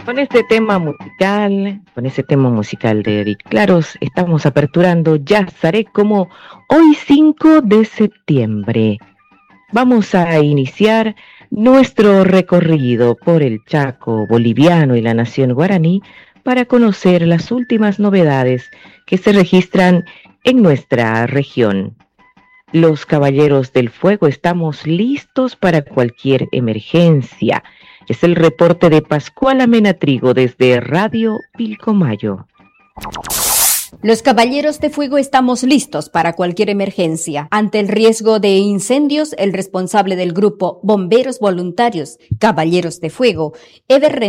Con ese tema musical de Eric Claros, estamos aperturando Yazzaré como hoy 5 de septiembre. Vamos a iniciar nuestro recorrido por el Chaco boliviano y la nación guaraní para conocer las últimas novedades que se registran en nuestra región. Los Caballeros del Fuego estamos listos para cualquier emergencia. Es el reporte de Pascual Amenatrigo desde Radio Pilcomayo. Los Caballeros de Fuego estamos listos para cualquier emergencia. Ante el riesgo de incendios, el responsable del grupo Bomberos Voluntarios Caballeros de Fuego, Eder